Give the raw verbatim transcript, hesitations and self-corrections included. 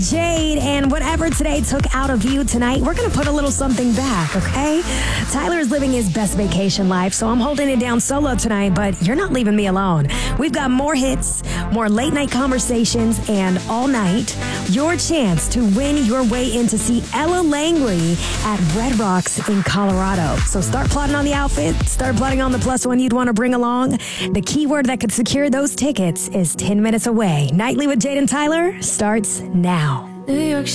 Jade, and whatever today took out of you tonight, we're going to put a little something back, okay? Tyler's living his best vacation life, so I'm holding it down solo tonight, but you're not leaving me alone. We've got more hits, more late night conversations, and all night, your chance to win your way in to see Ella Langley at Red Rocks in Colorado. So start plotting on the outfit, start plotting on the plus one you'd want to bring along. The keyword that could secure those tickets is ten minutes away. Nightly with Jade and Tyler starts now. New York